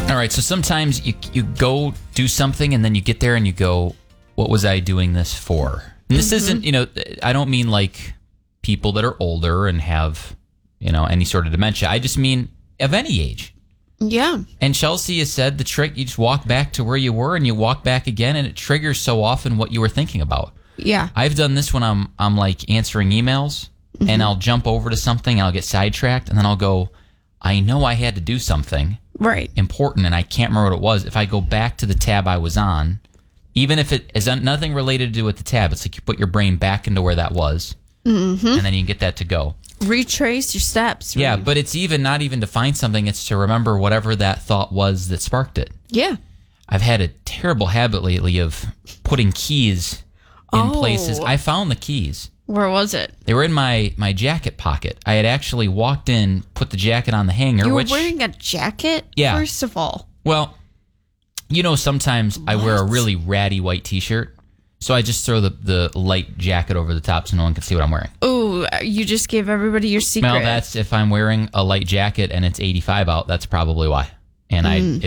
All right, so sometimes you go do something and then you get there and you go, what was I doing this for? And this isn't, I don't mean like people that are older and have, any sort of dementia. I just mean of any age. Yeah. And Chelsea has said the trick, you just walk back to where you were and you walk back again, and it triggers so often what you were thinking about. Yeah. I've done this when I'm like answering emails, and I'll jump over to something and I'll get sidetracked, and then I'll go, I know I had to do something important and I can't remember what it was. If I go back to the tab I was on, even if it is nothing related to do with the tab, it's like you put your brain back into where that was, and then you can get that to go. Retrace your steps. Right? Yeah, but it's not even to find something, it's to remember whatever that thought was that sparked it. Yeah. I've had a terrible habit lately of putting keys in places. I found the keys. Where was it? They were in my jacket pocket. I had actually walked in, put the jacket on the hanger. You were wearing a jacket? Yeah. First of all. Well, sometimes I wear a really ratty white T-shirt, so I just throw the light jacket over the top so no one can see what I'm wearing. Ooh, you just gave everybody your secret. Well, that's if I'm wearing a light jacket and it's 85 out, that's probably why. And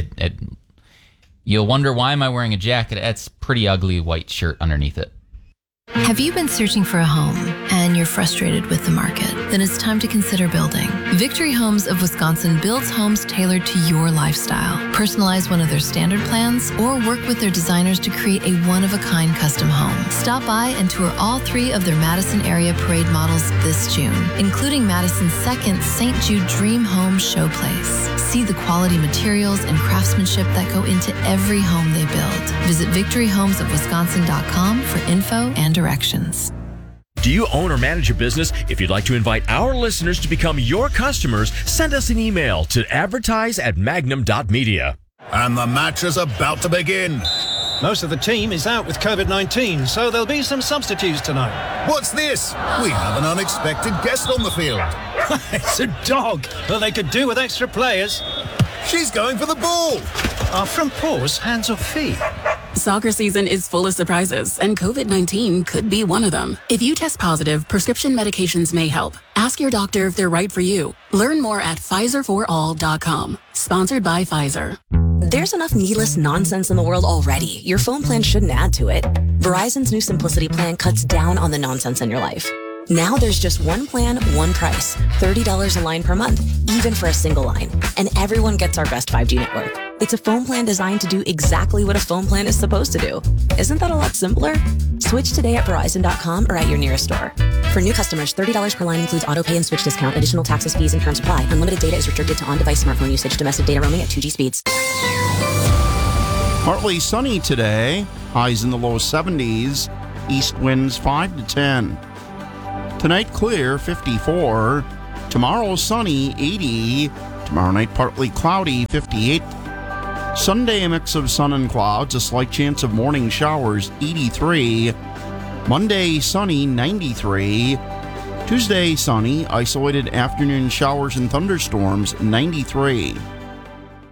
you'll wonder, why am I wearing a jacket? That's pretty ugly white shirt underneath it. Have you been searching for a home and you're frustrated with the market? Then it's time to consider building. Victory Homes of Wisconsin builds homes tailored to your lifestyle. Personalize one of their standard plans or work with their designers to create a one-of-a-kind custom home. Stop by and tour all 3 of their Madison area parade models this June, including Madison's second St. Jude Dream Home Showplace. See the quality materials and craftsmanship that go into every home they build. Visit victoryhomesofwisconsin.com for info and directions. Do you own or manage a business? If you'd like to invite our listeners to become your customers, send us an email to advertise@magnum.media. And the match is about to begin. Most of the team is out with COVID-19, so there'll be some substitutes tonight. What's this? We have an unexpected guest on the field. It's a dog, but they could do with extra players. She's going for the ball. Are front paws hands or feet? Soccer season is full of surprises, and COVID-19 could be one of them. If you test positive, prescription medications may help. Ask your doctor if they're right for you. Learn more at PfizerForAll.com. Sponsored by Pfizer. There's enough needless nonsense in the world already. Your phone plan shouldn't add to it. Verizon's new Simplicity plan cuts down on the nonsense in your life. Now there's just one plan, one price. $30 a line per month, even for a single line. And everyone gets our best 5G network. It's a phone plan designed to do exactly what a phone plan is supposed to do. Isn't that a lot simpler? Switch today at Verizon.com or at your nearest store. For new customers, $30 per line includes auto pay and switch discount. Additional taxes, fees, and terms apply. Unlimited data is restricted to on-device smartphone usage. Domestic data roaming at 2G speeds. Partly sunny today. Highs in the low 70s. East winds 5 to 10. Tonight clear, 54. Tomorrow sunny, 80. Tomorrow night partly cloudy, 58. Sunday a mix of sun and clouds, a slight chance of morning showers, 83. Monday sunny, 93. Tuesday sunny, isolated afternoon showers and thunderstorms, 93.